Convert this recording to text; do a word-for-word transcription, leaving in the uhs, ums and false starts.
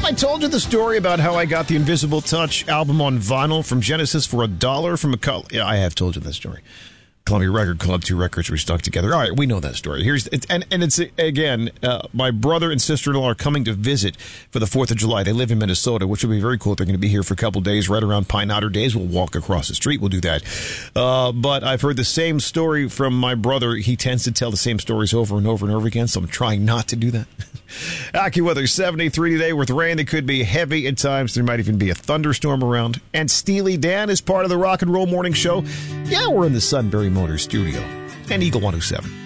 I told you the story about how I got the Invisible Touch album on vinyl from Genesis for a dollar from a... Co- yeah, I have told you that story. Columbia Record Club, two records were stuck together. All right, we know that story. Here's it's, and and it's again, uh, my brother and sister-in-law are coming to visit for the Fourth of July. They live in Minnesota, which will be very cool. They're going to be here for a couple days, right around Pine Otter Days. We'll walk across the street. We'll do that. Uh, but I've heard the same story from my brother. He tends to tell the same stories over and over and over again, so I'm trying not to do that. AccuWeather seventy-three today with rain. It could be heavy at times. There might even be a thunderstorm around. And Steely Dan is part of the Rock and Roll Morning Show. Yeah, we're in the Sunbury Motors studio and Eagle one oh seven.